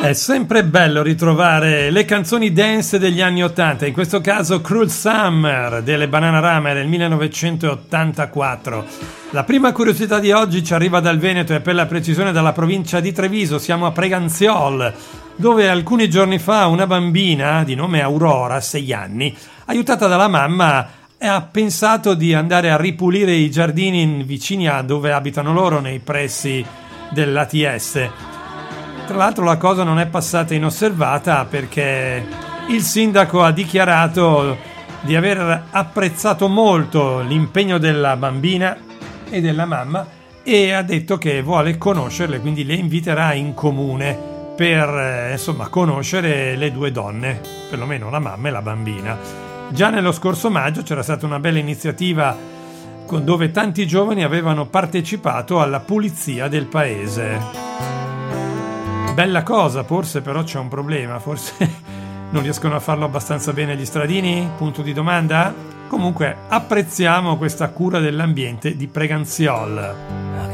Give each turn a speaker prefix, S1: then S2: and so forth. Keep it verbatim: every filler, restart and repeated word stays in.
S1: È sempre bello ritrovare le canzoni dance degli anni ottanta, in questo caso Cruel Summer delle Bananarama del millenovecentottantaquattro. La prima curiosità di oggi ci arriva dal Veneto e per la precisione dalla provincia di Treviso. Siamo a Preganziol, dove alcuni giorni fa una bambina di nome Aurora, sei anni, aiutata dalla mamma, ha pensato di andare a ripulire i giardini vicini a dove abitano loro, nei pressi dell'A T S. Tra l'altro la cosa non è passata inosservata, perché il sindaco ha dichiarato di aver apprezzato molto l'impegno della bambina e della mamma e ha detto che vuole conoscerle, quindi le inviterà in comune per eh, insomma conoscere le due donne, perlomeno la mamma e la bambina. Già nello scorso maggio c'era stata una bella iniziativa con, dove tanti giovani avevano partecipato alla pulizia del paese. Bella cosa, forse però c'è un problema, forse non riescono a farlo abbastanza bene gli stradini? Punto di domanda? Comunque apprezziamo questa cura dell'ambiente di Preganziol.